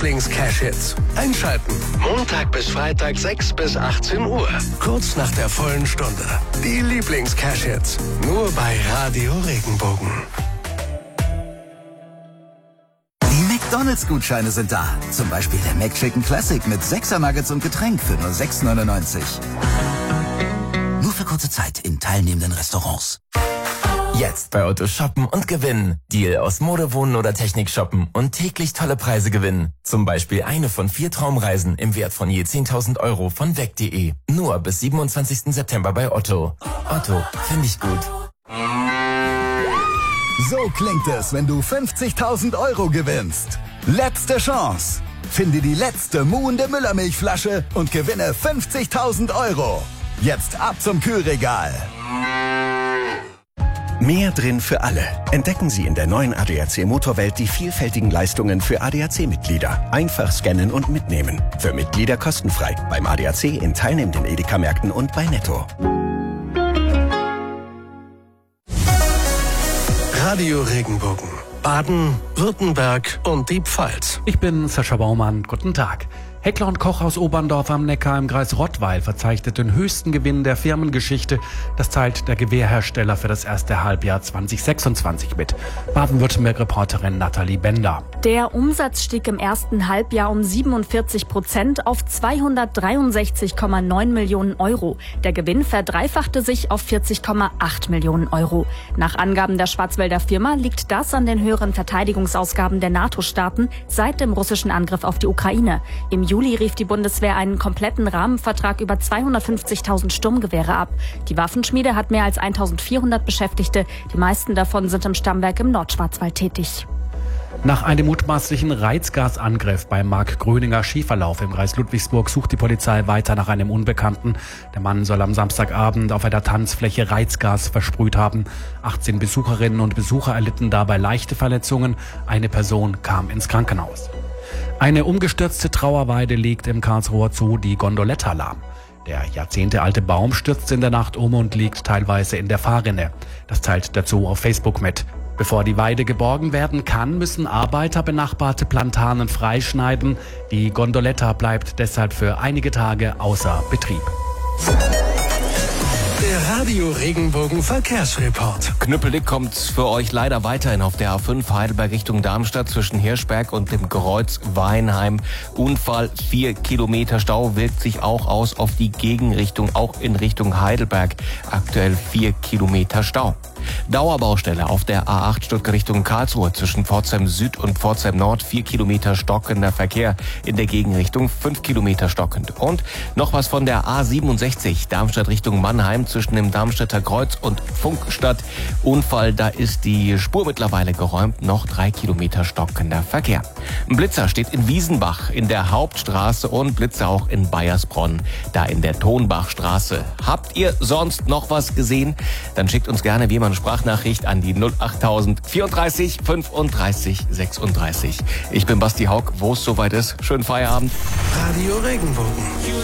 Lieblings-Cash-Hits. Einschalten. Montag bis Freitag 6 bis 18 Uhr. Kurz nach der vollen Stunde. Die Lieblings-Cash-Hits. Nur bei Radio Regenbogen. Die McDonald's-Gutscheine sind da. Zum Beispiel der McChicken Classic mit 6er Nuggets und Getränk für nur 6,99. Nur für kurze Zeit in teilnehmenden Restaurants. Jetzt bei Otto shoppen und gewinnen. Deal aus Mode, Wohnen oder Technik shoppen und täglich tolle Preise gewinnen. Zum Beispiel eine von 4 Traumreisen im Wert von je 10.000 Euro von weg.de. Nur bis 27. September bei Otto. Otto, finde ich gut. So klingt es, wenn du 50.000 Euro gewinnst. Letzte Chance. Finde die letzte muhende Müllermilchflasche und gewinne 50.000 Euro. Jetzt ab zum Kühlregal. Mehr drin für alle. Entdecken Sie in der neuen ADAC Motorwelt die vielfältigen Leistungen für ADAC-Mitglieder. Einfach scannen und mitnehmen. Für Mitglieder kostenfrei. Beim ADAC in teilnehmenden Edeka-Märkten und bei Netto. Radio Regenbogen. Baden, Württemberg und die Pfalz. Ich bin Sascha Baumann. Guten Tag. Heckler & Koch aus Oberndorf am Neckar im Kreis Rottweil verzeichnet den höchsten Gewinn der Firmengeschichte. Das teilt der Gewehrhersteller für das erste Halbjahr 2026 mit. Baden-Württemberg-Reporterin Nathalie Bender. Der Umsatz stieg im ersten Halbjahr um 47% auf 263,9 Millionen Euro. Der Gewinn verdreifachte sich auf 40,8 Millionen Euro. Nach Angaben der Schwarzwälder Firma liegt das an den höheren Verteidigungsausgaben der NATO-Staaten seit dem russischen Angriff auf die Ukraine. Im Juli rief die Bundeswehr einen kompletten Rahmenvertrag über 250.000 Sturmgewehre ab. Die Waffenschmiede hat mehr als 1.400 Beschäftigte. Die meisten davon sind im Stammwerk im Nordschwarzwald tätig. Nach einem mutmaßlichen Reizgasangriff beim Mark-Gröninger Skiverlauf im Kreis Ludwigsburg sucht die Polizei weiter nach einem Unbekannten. Der Mann soll am Samstagabend auf einer Tanzfläche Reizgas versprüht haben. 18 Besucherinnen und Besucher erlitten dabei leichte Verletzungen. Eine Person kam ins Krankenhaus. Eine umgestürzte Trauerweide legt im Karlsruher Zoo die Gondoletta lahm. Der jahrzehntealte Baum stürzt in der Nacht um und liegt teilweise in der Fahrrinne. Das teilt der Zoo auf Facebook mit. Bevor die Weide geborgen werden kann, müssen Arbeiter benachbarte Plantanen freischneiden. Die Gondoletta bleibt deshalb für einige Tage außer Betrieb. Der Radio Regenbogen Verkehrsreport. Knüppeldick kommt für euch leider weiterhin auf der A5 Heidelberg Richtung Darmstadt zwischen Hirschberg und dem Kreuz Weinheim. Unfall, 4 Kilometer Stau wirkt sich auch aus auf die Gegenrichtung, auch in Richtung Heidelberg. Aktuell 4 Kilometer Stau. Dauerbaustelle auf der A8 Stuttgart Richtung Karlsruhe zwischen Pforzheim Süd und Pforzheim Nord, 4 Kilometer stockender Verkehr, in der Gegenrichtung 5 Kilometer stockend. Und noch was von der A67 Darmstadt Richtung Mannheim zwischen dem Darmstädter Kreuz und Funkstadt. Unfall, da ist die Spur mittlerweile geräumt, noch 3 Kilometer stockender Verkehr. Ein Blitzer steht in Wiesenbach in der Hauptstraße und Blitzer auch in Bayersbronn, da in der Tonbachstraße. Habt ihr sonst noch was gesehen? Dann schickt uns gerne wie immer eine Sprachnachricht an die 08000 34 35 36. Ich bin Basti Haug, wo es soweit ist. Schönen Feierabend. Radio Regenbogen.